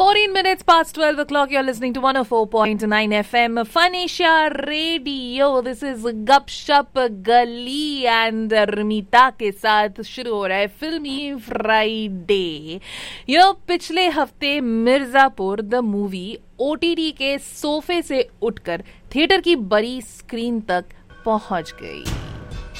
14 minutes past 12 o'clock. You're listening to 104.9 FM Fanisha Radio. This is Gupshup Gali and Ramita के साथ शुरू हो रहा है फिल्मी फ्राइडे. पिछले हफ्ते मिर्जापुर द मूवी OTT के सोफे से उठकर थिएटर की बड़ी स्क्रीन तक पहुंच गई.